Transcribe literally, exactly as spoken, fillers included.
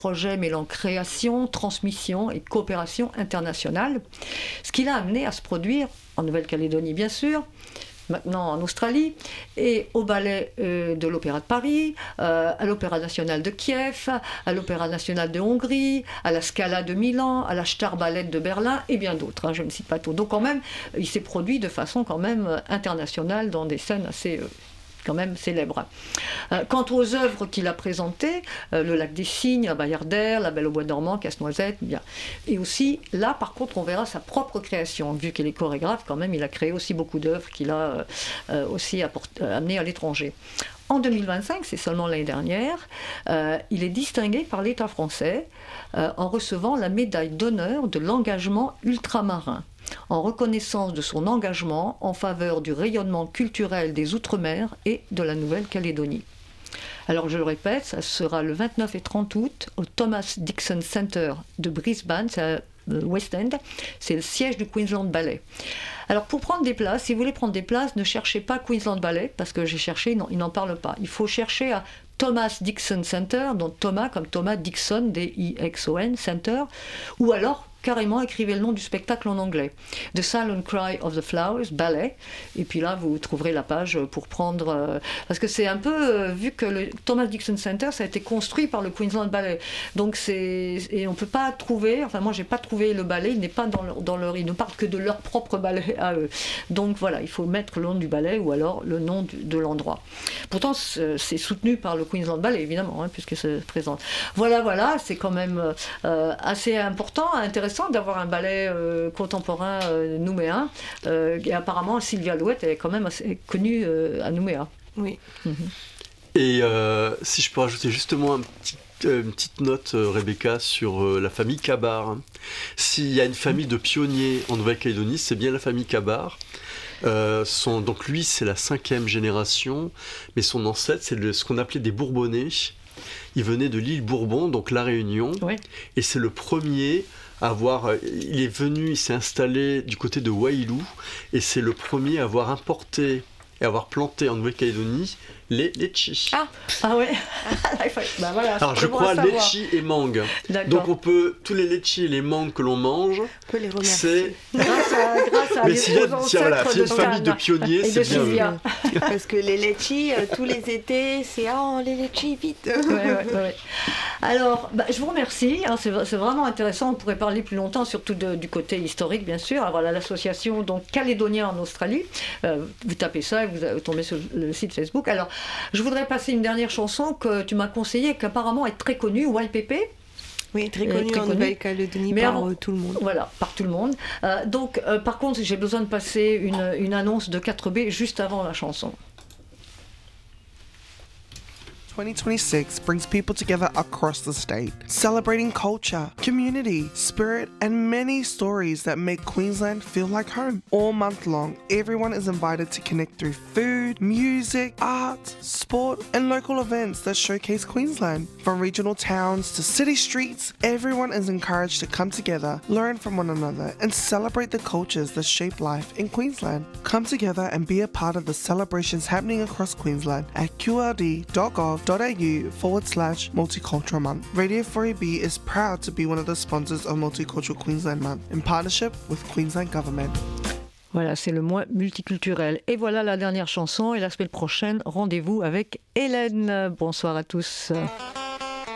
projet mêlant création, transmission et coopération internationale, ce qui l'a amené à se produire en Nouvelle-Calédonie bien sûr, maintenant en Australie, et au ballet euh, de l'Opéra de Paris, euh, à l'Opéra national de Kiev, à l'Opéra national de Hongrie, à la Scala de Milan, à la Starballett de Berlin et bien d'autres, hein, je ne cite pas tout. Donc quand même, il s'est produit de façon quand même internationale dans des scènes assez... Euh, quand même célèbre. Euh, quant aux œuvres qu'il a présentées, euh, Le Lac des Cygnes, à Bayardère, La Belle au bois dormant, Casse-Noisette, bien. Et aussi, là par contre, on verra sa propre création. Vu qu'il est chorégraphe, quand même, il a créé aussi beaucoup d'œuvres qu'il a euh, aussi apporté, euh, amenées à l'étranger. En deux mille vingt-cinq, c'est seulement l'année dernière, euh, il est distingué par l'État français euh, en recevant la médaille d'honneur de l'engagement ultramarin, en reconnaissance de son engagement en faveur du rayonnement culturel des Outre-mer et de la Nouvelle-Calédonie. Alors je le répète, ça sera le vingt-neuf et trente août au Thomas Dixon Center de Brisbane, c'est à West End, c'est le siège du Queensland Ballet. Alors pour prendre des places, si vous voulez prendre des places, ne cherchez pas Queensland Ballet, parce que j'ai cherché, non, ils n'en parlent pas. Il faut chercher à Thomas Dixon Center, donc Thomas comme Thomas Dixon, D I X O N, Center, ou alors carrément écrivez le nom du spectacle en anglais. The Silent Cry of the Flowers, ballet, et puis là vous trouverez la page pour prendre... Euh, parce que c'est un peu, euh, vu que le Thomas Dixon Center, ça a été construit par le Queensland Ballet, donc c'est... Et on ne peut pas trouver, enfin moi j'ai pas trouvé le ballet, il n'est pas dans leur, dans leur... Ils ne parlent que de leur propre ballet à eux. Donc voilà, il faut mettre le nom du ballet ou alors le nom du, de l'endroit. Pourtant c'est, c'est soutenu par le Queensland Ballet, évidemment, hein, puisque c'est présent. Voilà, voilà, c'est quand même euh, assez important, intéressant d'avoir un ballet euh, contemporain euh, nouméen. Euh, et apparemment, Sylvia Louette est quand même assez connue euh, à Nouméa. Oui. Mm-hmm. Et euh, si je peux rajouter justement un petit, euh, une petite note, euh, Rebecca, sur euh, la famille Kabar. S'il y a une famille de pionniers en Nouvelle-Calédonie, c'est bien la famille Kabar. Euh, son, donc lui, c'est la cinquième génération, mais son ancêtre, c'est le, ce qu'on appelait des Bourbonnais. Il venait de l'île Bourbon, donc La Réunion, Oui. Et c'est le premier à avoir... Il est venu, il s'est installé du côté de Wailou, et c'est le premier à avoir importé et à avoir planté en Nouvelle-Calédonie les litchis. Ah, ah ouais. Bah voilà, alors je crois litchi et mangue. D'accord. Donc on peut, tous les litchis et les mangues que l'on mange, on peut les remercier. C'est... grâce à, grâce à mais les s'il y a, aux si, voilà, s'il y a une de famille de pionniers, et c'est de bien Sylvia. Parce que les litchis, euh, tous les étés, c'est « Oh, les litchis, vite !» Ouais, ouais, ouais. Alors, bah, je vous remercie, hein, c'est, c'est vraiment intéressant, on pourrait parler plus longtemps, surtout de, du côté historique, bien sûr. Alors, voilà, l'association donc, Calédonien en Australie, euh, vous tapez ça et vous, vous tombez sur le site Facebook. Alors, je voudrais passer une dernière chanson que tu m'as conseillée, qu'apparemment est très connue, Y P P. Oui, très connue en Nouvelle-Calédonie par avant, tout le monde. Voilà, par tout le monde. Euh, donc, euh, par contre, j'ai besoin de passer une, une annonce de quatre B juste avant la chanson. twenty twenty-six brings people together across the state, celebrating culture, community, spirit, and many stories that make Queensland feel like home. All month long, everyone is invited to connect through food, music, art, sport, and local events that showcase Queensland. From regional towns to city streets, everyone is encouraged to come together, learn from one another, and celebrate the cultures that shape life in Queensland. Come together and be a part of the celebrations happening across Queensland at qld.gov.au forward slash Multicultural Month. Radio four A B is proud to be one of the sponsors of Multicultural Queensland Month in partnership with Queensland Government. Voilà, c'est le mois multiculturel. Et voilà la dernière chanson. Et la semaine prochaine, rendez-vous avec Hélène. Bonsoir à tous.